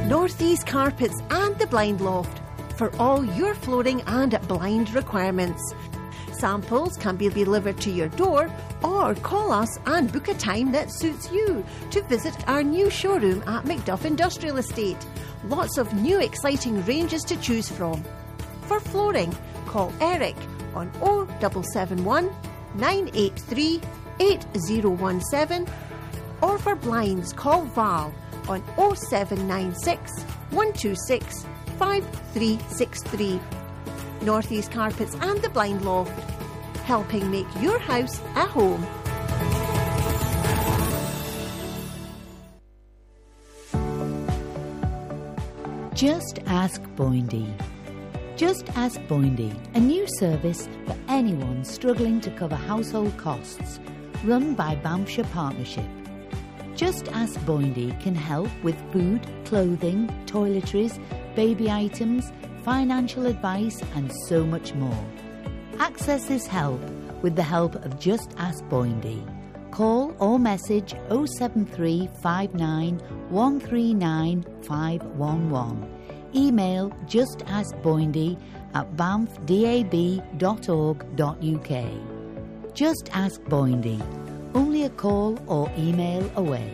Northeast Carpets and the Blind Loft for all your flooring and blind requirements. Samples can be delivered to your door or call us and book a time that suits you to visit our new showroom at Macduff Industrial Estate. Lots of new exciting ranges to choose from. For flooring, call Eric on 0771 983 8017, or for blinds, call Val on 0796 126 5363. Northeast Carpets and the Blind Loft, helping make your house a home. Just Ask Boindy. Just Ask Boindy, a new service for anyone struggling to cover household costs, run by Banffshire Partnership. Just Ask Boindy can help with food, clothing, toiletries, baby items, financial advice and so much more. Access this help with the help of Just Ask Boindy. Call or message 073 59 139 511. Email justaskboindy@banffdab.org.uk. Just Ask Boindy. Only a call or email away.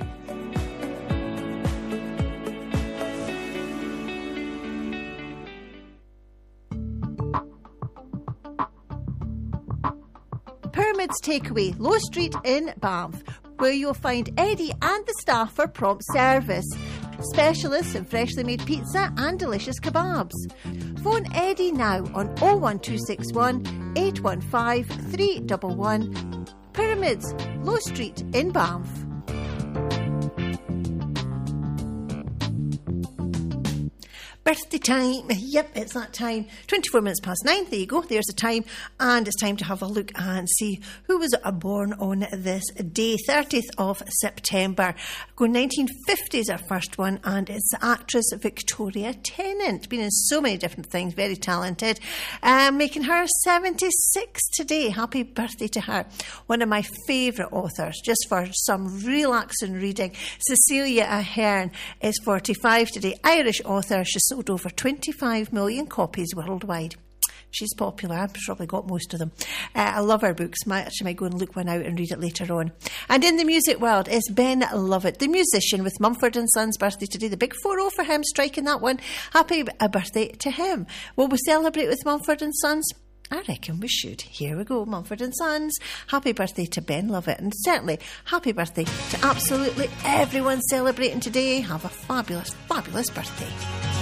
Pyramids Takeaway, Low Street in Banff, where you'll find Eddie and the staff for prompt service. Specialists in freshly made pizza and delicious kebabs. Phone Eddie now on 01261 815 311. Pyramids, Low Street in Banff. Birthday time. Yep, it's that time. 24 minutes past 9. There you go. There's the time. And it's time to have a look and see who was born on this day, 30th of September. Go 1950 is our first one, and it's the actress Victoria Tennant. Been in so many different things, very talented. Making her 76 today. Happy birthday to her. One of my favourite authors, just for some relaxing reading. Cecilia Ahern is 45 today. Irish author. She's sold over 25 million copies worldwide. She's popular. I've probably got most of them. I love her books. I might go and look one out and read it later on. And in the music world is Ben Lovett, the musician, with Mumford & Sons' birthday today. The big 4-0 for him, striking that one. Happy birthday to him. Will we celebrate with Mumford & Sons? I reckon we should. Here we go, Mumford & Sons. Happy birthday to Ben Lovett. And certainly, happy birthday to absolutely everyone celebrating today. Have a fabulous, fabulous birthday.